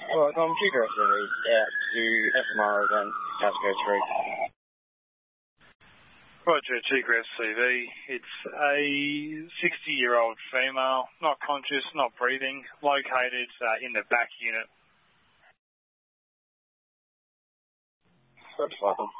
Well, I'm Tigris out to FMR and Tasco 3. Roger, Tigris CV. It's a 60-year-old female, not conscious, not breathing, located in the back unit. That's welcome.